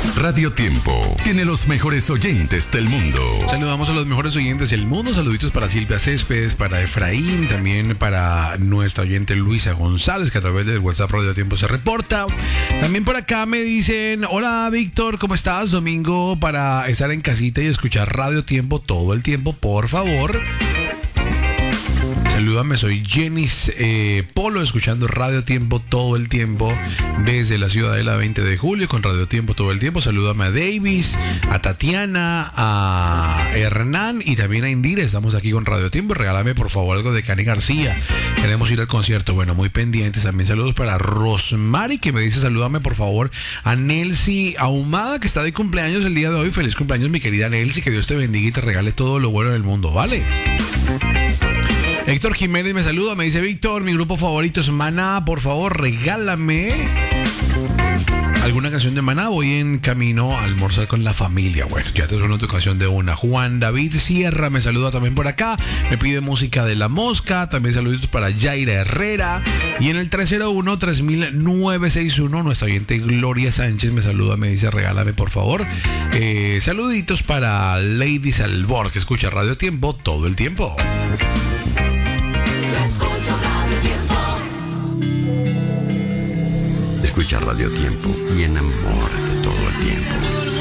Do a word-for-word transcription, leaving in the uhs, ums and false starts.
Radio Tiempo tiene los mejores oyentes del mundo. Saludamos a los mejores oyentes del mundo. Saluditos para Silvia Céspedes, para Efraín, también para nuestra oyente Luisa González, que a través del WhatsApp Radio Tiempo se reporta. También por acá me dicen: hola Víctor, ¿cómo estás? Domingo para estar en casita y escuchar Radio Tiempo todo el tiempo, por favor. Salúdame, soy Jenny eh, Polo, escuchando Radio Tiempo todo el tiempo desde la Ciudadela veinte de julio con Radio Tiempo todo el tiempo. Salúdame a Davis, a Tatiana, a Hernán y también a Indira. Estamos aquí con Radio Tiempo. Regálame por favor algo de Cani García. Queremos ir al concierto. Bueno, muy pendientes. También saludos para Rosmary, que me dice: salúdame por favor a Nelcy Ahumada, que está de cumpleaños el día de hoy. Feliz cumpleaños, mi querida Nelcy. Que Dios te bendiga y te regale todo lo bueno del mundo, ¿vale? Héctor Jiménez me saluda, me dice: Víctor, mi grupo favorito es Maná, por favor regálame alguna canción de Maná, voy en camino a almorzar con la familia. Bueno, ya te suena tu canción de una. Juan David Sierra me saluda también por acá, me pide música de La Mosca, también saluditos para Yaira Herrera. Y en el tres cero uno, tres mil novecientos sesenta y uno, nuestra oyente Gloria Sánchez me saluda, me dice: regálame por favor. Eh, saluditos para Lady Salvor, que escucha Radio Tiempo todo el tiempo. Escucha Radio Tiempo y enamórate todo el tiempo.